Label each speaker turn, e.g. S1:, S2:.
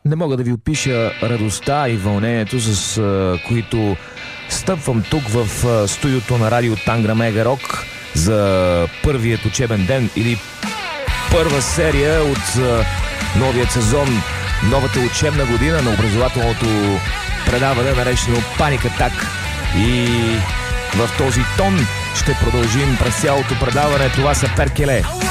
S1: Не мога да ви опиша радостта и вълнението, с които стъпвам тук в студиото на радио Тангра Мега Рок за първият учебен ден или първа серия от новият сезон, новата учебна година на образователното предаване, наречено Паник Атак. И в този тон ще продължим през цялото предаване. Това са Перкеле.